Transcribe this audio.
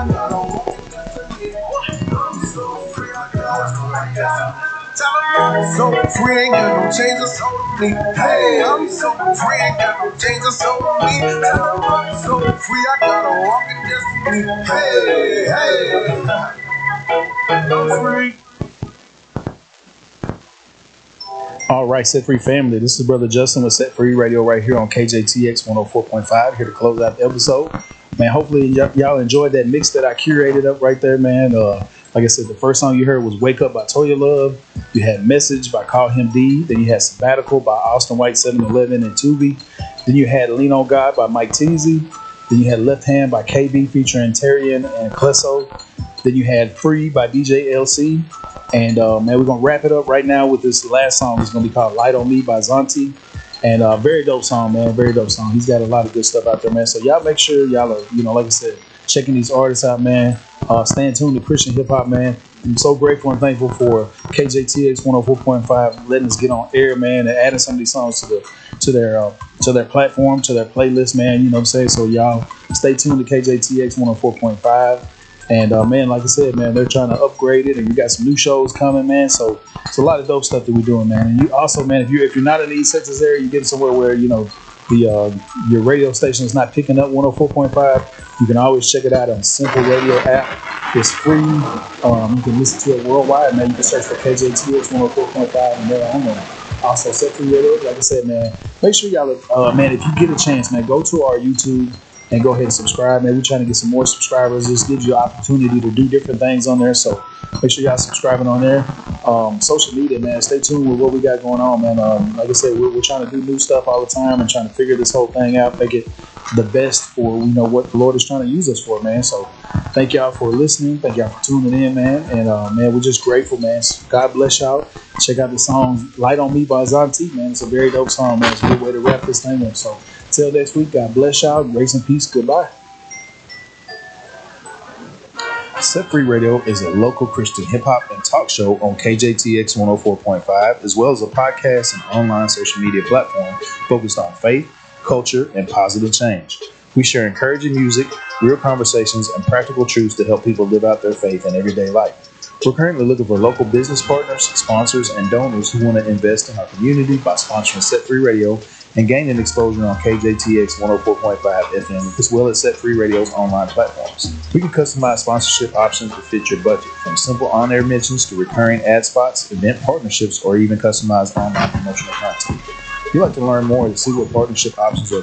So free, ain't got no changes on me. Hey, I'm so free, ain't got no changes on me. Tell 'em I'm so free, I gotta walk in destiny. Hey, I'm free. All right, Set Free family. This is Brother Justin with Set Free Radio right here on KJTX 104.5. Here to close out the episode. Man, hopefully y'all enjoyed that mix that I curated up right there, man. Like I said, the first song you heard was Wake Up by Toya Love. You had Message by Call Him D. Then you had Sabbatical by Austin White 711 and Tubi. Then you had Lean on God by Mike Teasy. Then you had Left Hand by KB featuring Terrian and Clesso. Then you had Free by DJ LC. And man, we're gonna wrap it up right now with this last song. It's gonna be called Light on Me by Zonti. And very dope song, man. Very dope song. He's got a lot of good stuff out there, man. So y'all make sure y'all are, like I said, checking these artists out, man. Staying tuned to Christian hip hop, man. I'm so grateful and thankful for KJTX 104.5 letting us get on air, man, and adding some of these songs to their platform, to their playlist, man. You know what I'm saying? So y'all stay tuned to KJTX 104.5. And man, like I said, man, they're trying to upgrade it, and we got some new shows coming, man. So it's a lot of dope stuff that we're doing, man. And you also, man, if you're not in the East Texas area, you're getting somewhere where your radio station is not picking up 104.5. You can always check it out on Simple Radio app. It's free. You can listen to it worldwide, man. You can search for KJTX 104.5 and there on there. Also, Set Free Radio. Like I said, man, make sure y'all, man, if you get a chance, man, go to our YouTube and go ahead and subscribe, man. We're trying to get some more subscribers. This gives you an opportunity to do different things on there. So make sure y'all subscribing on there. Social media, man. Stay tuned with what we got going on, man. Like I said, we're trying to do new stuff all the time and trying to figure this whole thing out, make it the best for what the Lord is trying to use us for, man. So thank y'all for listening. Thank y'all for tuning in, man. And man, we're just grateful, man. So God bless y'all. Check out the song Light on Me by Zonti, man. It's a very dope song, man. It's a good way to wrap this thing up. So till next week, God bless y'all. Grace and peace. Goodbye. Set Free Radio is a local Christian hip hop and talk show on KJTX 104.5, as well as a podcast and online social media platform focused on faith, culture, and positive change. We share encouraging music, real conversations, and practical truths to help people live out their faith in everyday life. We're currently looking for local business partners, sponsors, and donors who want to invest in our community by sponsoring Set Free Radio and gaining exposure on KJTX 104.5 FM, as well as Set Free Radio's online platforms. We can customize sponsorship options to fit your budget, from simple on-air mentions to recurring ad spots, event partnerships, or even customized online promotional content. If you'd like to learn more and see what partnership options are